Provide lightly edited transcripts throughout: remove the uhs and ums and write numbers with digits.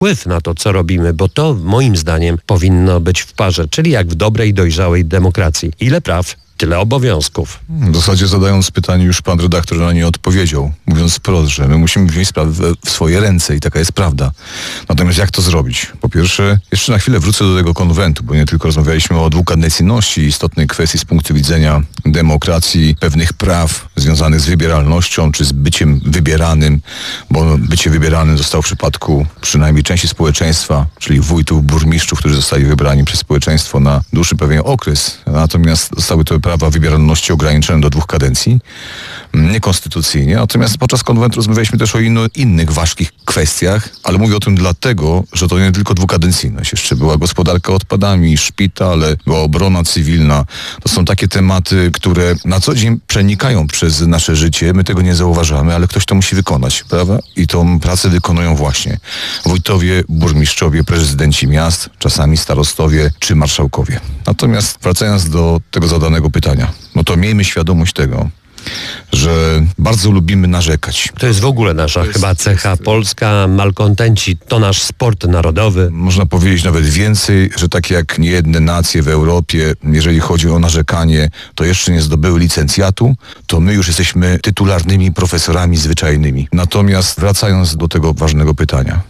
wpływ na to, co robimy, bo to moim zdaniem powinno być w parze, czyli jak w dobrej, dojrzałej demokracji. Ile praw, tyle obowiązków. W zasadzie zadając pytanie, już pan redaktor na nie odpowiedział, mówiąc wprost, że my musimy wziąć sprawę w swoje ręce i taka jest prawda. Natomiast jak to zrobić? Po pierwsze, jeszcze na chwilę wrócę do tego konwentu, bo nie tylko rozmawialiśmy o dwukadencyjności, istotnej kwestii z punktu widzenia demokracji, pewnych praw związanych z wybieralnością, czy z byciem wybieranym, bo bycie wybieranym zostało w przypadku przynajmniej części społeczeństwa, czyli wójtów, burmistrzów, którzy zostali wybrani przez społeczeństwo na dłuższy pewien okres. Natomiast zostały to prawa wybieralności ograniczone do 2 kadencji, niekonstytucyjnie. Natomiast podczas konwentu rozmawialiśmy też o innych ważkich kwestiach, ale mówię o tym dlatego, że to nie tylko dwukadencyjność. Jeszcze była gospodarka odpadami, szpitale, była obrona cywilna. To są takie tematy, które na co dzień przenikają przez nasze życie. My tego nie zauważamy, ale ktoś to musi wykonać, prawda? I tą pracę wykonują właśnie wójtowie, burmistrzowie, prezydenci miast, czasami starostowie czy marszałkowie. Natomiast wracając do tego zadanego pytania, no to miejmy świadomość tego, że bardzo lubimy narzekać. To jest w ogóle nasza chyba cecha polska, malkontenci, to nasz sport narodowy. Można powiedzieć nawet więcej, że tak jak niejedne nacje w Europie, jeżeli chodzi o narzekanie, to jeszcze nie zdobyły licencjatu, to my już jesteśmy tytularnymi profesorami zwyczajnymi. Natomiast wracając do tego ważnego pytania,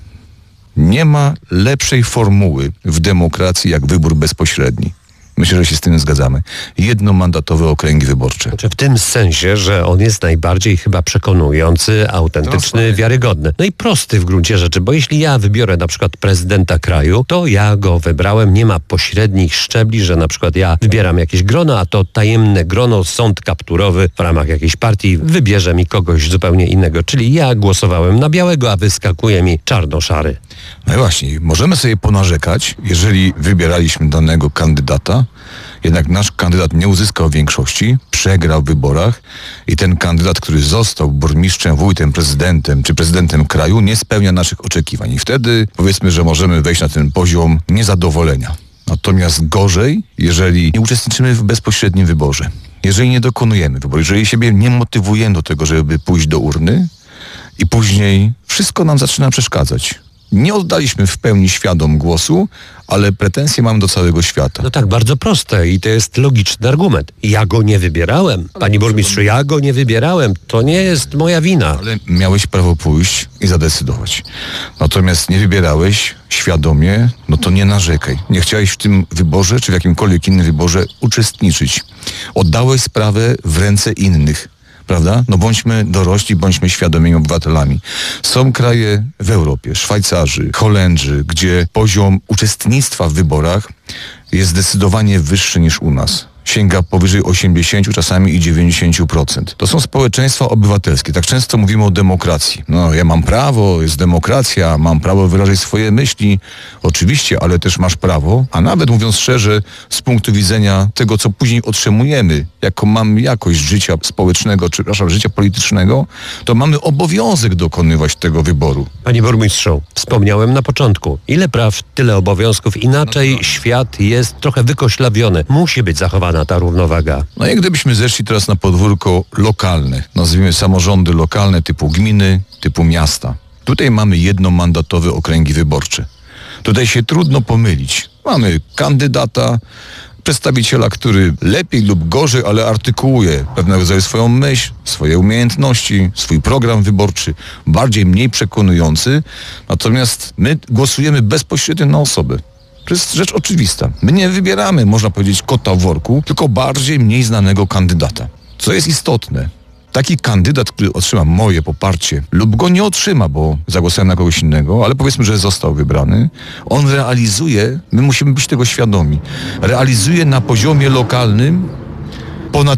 nie ma lepszej formuły w demokracji jak wybór bezpośredni. Myślę, że się z tym zgadzamy. Jednomandatowe okręgi wyborcze. W tym sensie, że on jest najbardziej chyba przekonujący, autentyczny, wiarygodny. No i prosty w gruncie rzeczy, bo jeśli ja wybiorę na przykład prezydenta kraju, to ja go wybrałem, nie ma pośrednich szczebli, że na przykład ja wybieram jakieś grono, a to tajemne grono, sąd kapturowy w ramach jakiejś partii wybierze mi kogoś zupełnie innego. Czyli ja głosowałem na białego, a wyskakuje mi czarno-szary. No i właśnie, możemy sobie ponarzekać, jeżeli wybieraliśmy danego kandydata, jednak nasz kandydat nie uzyskał większości, przegrał w wyborach i ten kandydat, który został burmistrzem, wójtem, prezydentem czy prezydentem kraju, nie spełnia naszych oczekiwań. I wtedy powiedzmy, że możemy wejść na ten poziom niezadowolenia. Natomiast gorzej, jeżeli nie uczestniczymy w bezpośrednim wyborze. Jeżeli nie dokonujemy wyboru, jeżeli siebie nie motywujemy do tego, żeby pójść do urny i później wszystko nam zaczyna przeszkadzać. Nie oddaliśmy w pełni świadom głosu, ale pretensje mamy do całego świata. No tak, bardzo proste i to jest logiczny argument. Ja go nie wybierałem. Panie burmistrzu, ja go nie wybierałem. To nie jest moja wina. Ale miałeś prawo pójść i zadecydować. Natomiast nie wybierałeś świadomie, no to nie narzekaj. Nie chciałeś w tym wyborze, czy w jakimkolwiek innym wyborze uczestniczyć. Oddałeś sprawę w ręce innych. Prawda? No bądźmy dorośli, bądźmy świadomymi obywatelami. Są kraje w Europie, Szwajcarzy, Holendrzy, gdzie poziom uczestnictwa w wyborach jest zdecydowanie wyższy niż u nas. Sięga powyżej 80%, czasami i 90%. To są społeczeństwa obywatelskie. Tak często mówimy o demokracji. No, ja mam prawo, jest demokracja, mam prawo wyrażać swoje myśli. Oczywiście, ale też masz prawo, a nawet mówiąc szczerze, z punktu widzenia tego, co później otrzymujemy, jaką mamy jakość życia społecznego, czy życia politycznego, to mamy obowiązek dokonywać tego wyboru. Panie burmistrzu, wspomniałem na początku, ile praw, tyle obowiązków. Inaczej świat jest trochę wykoślawiony. Musi być zachowana ta równowaga. No i gdybyśmy zeszli teraz na podwórko lokalne, nazwijmy samorządy lokalne typu gminy, typu miasta. Tutaj mamy jednomandatowe okręgi wyborcze. Tutaj się trudno pomylić. Mamy kandydata, przedstawiciela, który lepiej lub gorzej, ale artykułuje pewnego rodzaju swoją myśl, swoje umiejętności, swój program wyborczy, mniej przekonujący. Natomiast my głosujemy bezpośrednio na osobę. To jest rzecz oczywista. My nie wybieramy, można powiedzieć, kota w worku, tylko mniej znanego kandydata. Co jest istotne, taki kandydat, który otrzyma moje poparcie lub go nie otrzyma, bo zagłosowałem na kogoś innego, ale powiedzmy, że został wybrany, on realizuje, my musimy być tego świadomi, realizuje na poziomie lokalnym ponad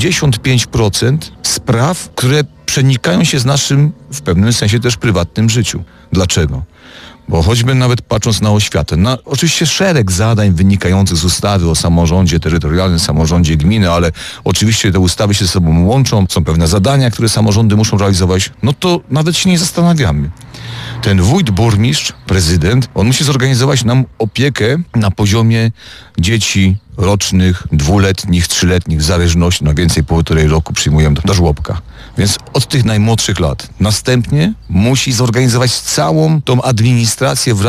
75% spraw, które przenikają się z naszym, w pewnym sensie też prywatnym życiu. Dlaczego? Bo choćby nawet patrząc na oświatę, na oczywiście szereg zadań wynikających z ustawy o samorządzie terytorialnym, samorządzie gminy, ale oczywiście te ustawy się ze sobą łączą, są pewne zadania, które samorządy muszą realizować, no to nawet się nie zastanawiamy. ten wójt, burmistrz, prezydent, on musi zorganizować nam opiekę na poziomie dzieci rocznych, 2-letnich, 3-letnich, w zależności, na więcej 1,5 roku przyjmujemy do żłobka. Więc od tych najmłodszych lat. Następnie musi zorganizować całą tą administrację